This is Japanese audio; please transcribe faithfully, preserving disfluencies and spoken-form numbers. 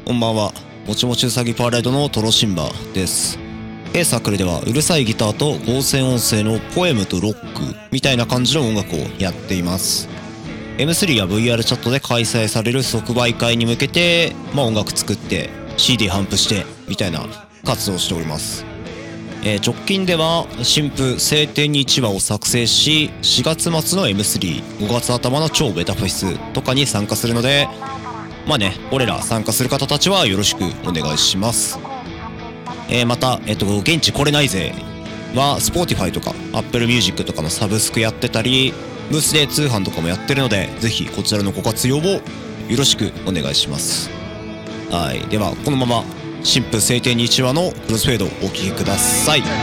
こんばんは。もちもちうさぎパレードのトロシンバです。A サークルではうるさいギターと合成音声のポエムとロックみたいな感じの音楽をやっています。エムスリー や ブイアール チャットで開催される即売会に向けて、まあ音楽作って シーディー 頒布してみたいな活動をしております。えー、直近では新譜晴天にいちわを作成し、しがつ末の エムスリー、ごがつ頭の超ベタフェスとかに参加するので、まあね、俺ら参加する方たちはよろしくお願いします。えー、また、えっと、現地来れないぜは Spotify とか Apple Music とかのサブスクやってたり、ブースで通販とかもやってるので、ぜひこちらのご活用をよろしくお願いします。はい、ではこのまま新婦晴天にいちわのクロスフェードをお聴きください。